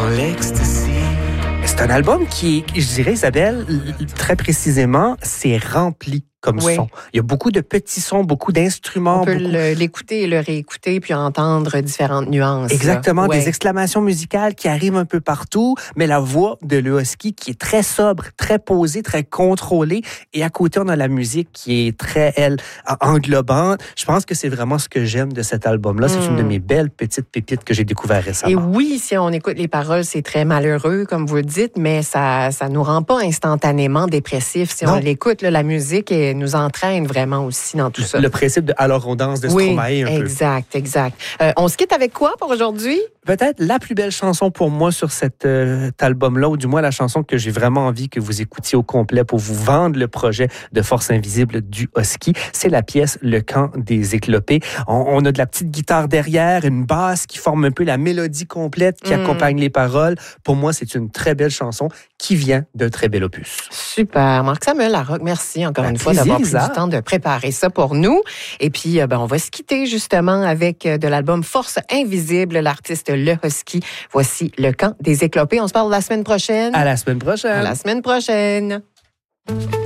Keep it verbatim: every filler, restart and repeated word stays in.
dans l'ecstasy. C'est un album qui, je dirais, Isabelle, très précisément, c'est rempli comme oui. son. Il y a beaucoup de petits sons, beaucoup d'instruments. On peut beaucoup... le, l'écouter et le réécouter, puis entendre différentes nuances. Exactement, ouais. des exclamations musicales qui arrivent un peu partout, mais la voix de Le Husky qui est très sobre, très posée, très contrôlée. Et à côté, on a la musique qui est très, elle, englobante. Je pense que c'est vraiment ce que j'aime de cet album-là. Mm. C'est une de mes belles petites pépites que j'ai découvert récemment. Et oui, si on écoute les paroles, c'est très malheureux, comme vous le dites, mais ça ça nous rend pas instantanément dépressifs. Si non. on l'écoute, là, la musique est nous entraîne vraiment aussi dans tout ça. Le principe de « Alors on danse » de oui, Stromae un exact, peu. Exact, exact. Euh, on se quitte avec quoi pour aujourd'hui? Peut-être la plus belle chanson pour moi sur cet, euh, cet album-là, ou du moins la chanson que j'ai vraiment envie que vous écoutiez au complet pour vous vendre le projet de Force Invisible du Husky. C'est la pièce « Le camp des éclopés ». On, on a de la petite guitare derrière, une basse qui forme un peu la mélodie complète qui mm. accompagne les paroles. Pour moi, c'est une très belle chanson qui vient d'un très bel opus. Super. Marc-Samuel Larocque, merci encore ben, une fois d'avoir pris du temps de préparer ça pour nous. Et puis, ben, on va se quitter justement avec de l'album Force Invisible, l'artiste Le Husky. Voici Le camp des éclopés. On se parle la semaine prochaine. À la semaine prochaine. À la semaine prochaine.